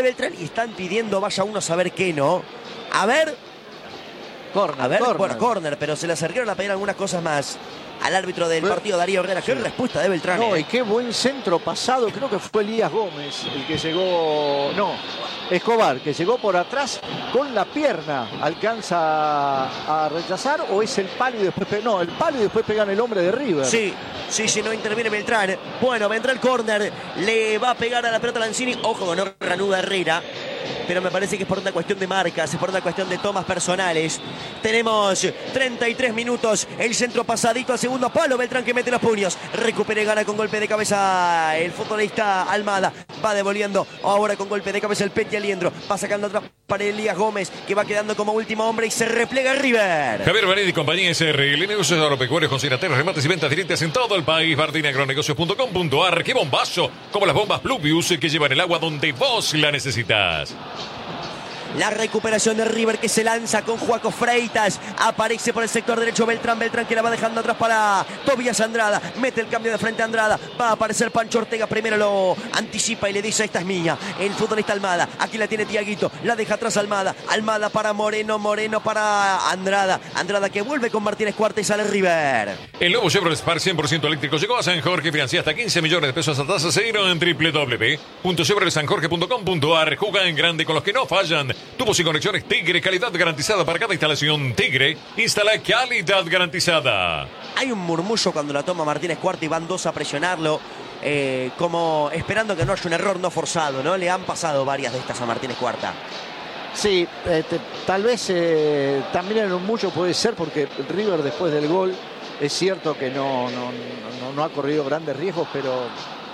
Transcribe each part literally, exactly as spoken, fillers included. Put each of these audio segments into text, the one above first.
Beltrán y están pidiendo, vaya uno a saber qué, ¿no? A ver. Corner, a ver, corner. Bueno, corner, pero se le acercaron a pedir algunas cosas más al árbitro del partido, Darío Herrera. Qué respuesta de Beltrán. No, eh. y qué buen centro pasado. Creo que fue Elías Gómez el que llegó. No, Escobar, que llegó por atrás con la pierna. ¿Alcanza a rechazar o es el palo y después pega? No, el palo y después pegan el hombre de River. Sí, sí, sí, no interviene Beltrán. Bueno, vendrá el córner. Le va a pegar a la pelota Lanzini. Ojo, que no reanuda Herrera. Pero me parece que es por una cuestión de marcas, es por una cuestión de tomas personales. Tenemos treinta y tres minutos. El centro pasadito al segundo palo. Beltrán que mete los puños. Recupera y gana con golpe de cabeza el futbolista Almada. Va devolviendo ahora con golpe de cabeza el Peti Aliendro. Va sacando atrás para Elías Gómez, que va quedando como último hombre y se replega River. Javier Benetti y compañía S R L. Negocios agropecuarios con cinateros, remates y ventas directas en todo el país. Martín Agronegocios punto com punto ar. ¡Qué bombazo! Como las bombas Bluebius que llevan el agua donde vos la necesitas. La recuperación de River que se lanza con Joaco Freitas. Aparece por el sector derecho Beltrán. Beltrán que la va dejando atrás para Tobías Andrada. Mete el cambio de frente a Andrada. Va a aparecer Pancho Ortega. Primero lo anticipa y le dice: esta es mía. El futbolista Almada. Aquí la tiene Tiaguito. La deja atrás Almada. Almada para Moreno. Moreno para Andrada. Andrada que vuelve con Martínez Cuarta y sale River. El nuevo Chevrolet Spark cien por ciento eléctrico llegó a San Jorge. Financia hasta quince millones de pesos a tasa cero en doble u doble u doble u punto chevrolet san jorge punto com punto ar. Juega en grande con los que no fallan. Tubos y conexiones Tigre, calidad garantizada para cada instalación. Tigre, instala calidad garantizada. Hay un murmullo cuando la toma Martínez Cuarta y van dos a presionarlo, eh, como esperando que no haya un error no forzado, ¿no? Le han pasado varias de estas a Martínez Cuarta. Sí, eh, te, tal vez eh, también en un mucho puede ser porque River después del gol es cierto que no, no, no, no ha corrido grandes riesgos, pero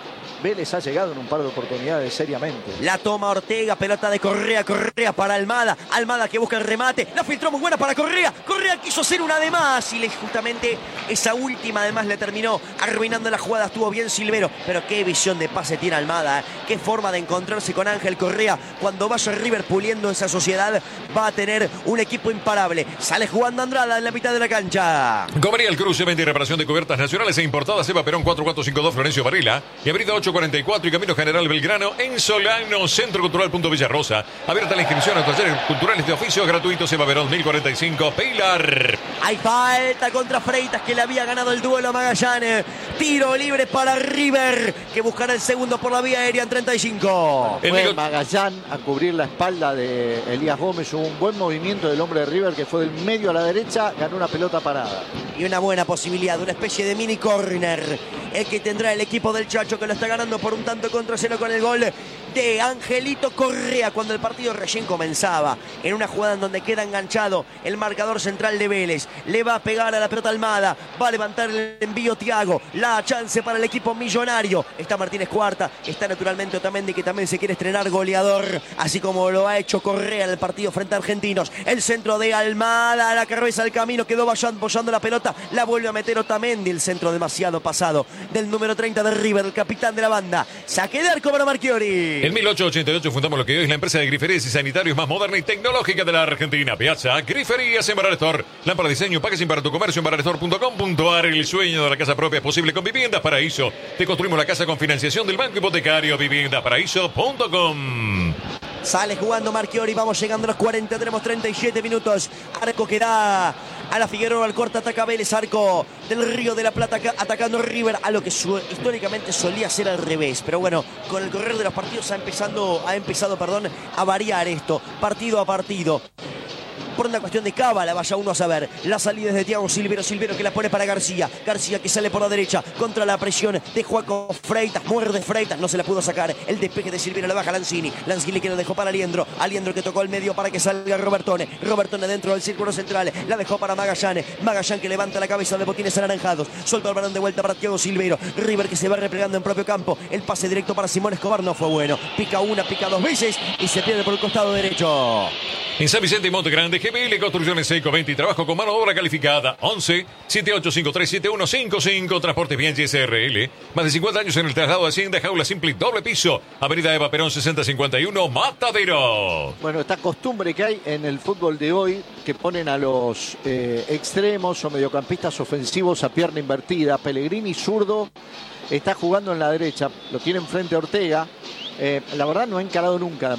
Vélez ha llegado en un par de oportunidades seriamente. La toma Ortega, pelota de Correa, Correa para Almada. Almada que busca el remate, la filtró muy buena para Correa. Correa quiso hacer una de más y le, justamente esa última además le terminó arruinando la jugada. Estuvo bien Silvero, pero qué visión de pase tiene Almada, ¿eh? Qué forma de encontrarse con Ángel Correa. Cuando vaya River puliendo esa sociedad, va a tener un equipo imparable. Sale jugando Andrada en la mitad de la cancha. Comería el Cruce, venta y reparación de cubiertas nacionales e importadas. Eva Perón cuatro cuatro cinco dos, Florencio Varela. Y avenida ocho cuarenta y cuatro y Camino General Belgrano en Solano, Centro Cultural Punto Villarrosa. Abierta la inscripción a talleres culturales de oficio gratuitos. Eva Perón mil cuarenta y cinco, Pilar. Hay falta contra Freitas, que le había ganado el duelo a Magallanes. Tiro libre para River, que buscará el segundo por la vía aérea en treinta y cinco. Fue Miguel... Magallán a cubrir la espalda de Elías Gómez. Hubo un buen movimiento del hombre de River que fue del medio a la derecha, ganó una pelota parada. Y una buena posibilidad, una especie de mini corner, el que tendrá el equipo del Chacho, que lo está ganando por un tanto contra cero con el gol de Angelito Correa cuando el partido recién comenzaba, en una jugada en donde queda enganchado el marcador central de Vélez. Le va a pegar a la pelota Almada, va a levantar el envío Thiago, la chance para el equipo millonario. Está Martínez Cuarta, está naturalmente Otamendi, que también se quiere estrenar goleador, así como lo ha hecho Correa en el partido frente a Argentinos. El centro de Almada, la cabeza del camino, quedó apoyando la pelota, la vuelve a meter Otamendi, el centro demasiado pasado del número treinta de River, el capitán de la banda. Saque de arco para Marchiori. En mil ochocientos ochenta y ocho fundamos lo que hoy es la empresa de griferías y sanitarios más moderna y tecnológica de la Argentina. Piazza Griferías en Barral Store. Lámpara diseño, packaging para tu comercio en barral store punto com punto ar. El sueño de la casa propia es posible con Viviendas Paraíso. Te construimos la casa con financiación del Banco Hipotecario. viviendas paraíso punto com. Sale jugando Marchiori, vamos llegando a los cuarenta, tenemos treinta y siete minutos. Arco que da a la Figueroa, al corte ataca Vélez, arco del Río de la Plata atacando River, a lo que su, históricamente solía ser al revés. Pero bueno, con el correr de los partidos ha, empezando, ha empezado perdón, a variar esto, partido a partido. Por una cuestión de cábala, vaya uno a saber. La salida es de Thiago Silvero, Silvero que la pone para García. García que sale por la derecha contra la presión de Joaco Freitas. Muerde Freitas, no se la pudo sacar. El despeje de Silvero la baja Lanzini. Lanzini que la dejó para Aliendro. Aliendro que tocó el medio para que salga Robertone. Robertone dentro del círculo central. La dejó para Magallanes. Magallanes que levanta la cabeza de botines anaranjados. Suelta el balón de vuelta para Thiago Silvero. River que se va replegando en propio campo. El pase directo para Simón Escobar no fue bueno. Pica una, pica dos veces y se pierde por el costado derecho. En San Vicente y Monte Grande, G B L Construcciones Seco veinte y trabajo con mano de obra calificada. once, siete ocho cinco tres, siete uno cinco cinco. Transportes Bien S R L. Más de cincuenta años en el traslado de Hacienda, jaula simple, doble piso. Avenida Eva Perón sesenta cincuenta y uno, Matadero. Bueno, esta costumbre que hay en el fútbol de hoy, que ponen a los eh, extremos o mediocampistas ofensivos a pierna invertida. Pellegrini zurdo está jugando en la derecha, lo tiene enfrente a Ortega. Eh, la verdad no ha encarado nunca